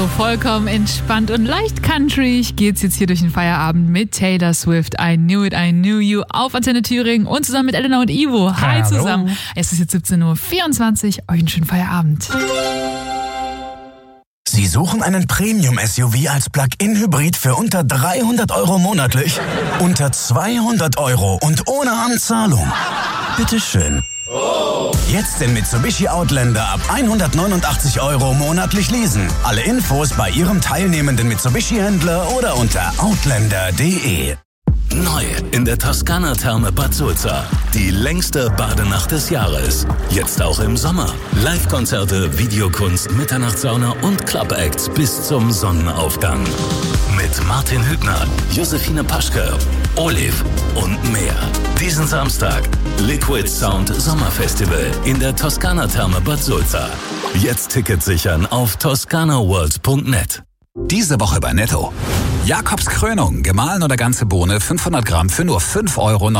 So vollkommen entspannt und leicht country geht's jetzt hier durch den Feierabend mit Taylor Swift. I Knew It, I Knew You auf Antenne Thüringen und zusammen mit Elena und Ivo. Hi Hallo. Zusammen. Es ist jetzt 17.24 Uhr. Euch einen schönen Feierabend. Sie suchen einen Premium-SUV als Plug-in-Hybrid für unter 300 € monatlich? Unter 200 € und ohne Anzahlung? Bitteschön. Jetzt den Mitsubishi Outlander ab 189 € monatlich leasen. Alle Infos bei Ihrem teilnehmenden Mitsubishi-Händler oder unter outlander.de. Neu in der Toskana-Therme Bad Sulza. Die längste Badenacht des Jahres. Jetzt auch im Sommer. Live-Konzerte, Videokunst, Mitternachtssauna und Club-Acts bis zum Sonnenaufgang. Mit Martin Hübner, Josephine Paschke, Olive und mehr. Diesen Samstag Liquid Sound Sommerfestival in der Toskana-Therme Bad Sulza. Jetzt Tickets sichern auf toskanaworld.net. Diese Woche bei Netto. Jakobs Krönung, gemahlen oder ganze Bohne, 500 Gramm für nur 5,99 €.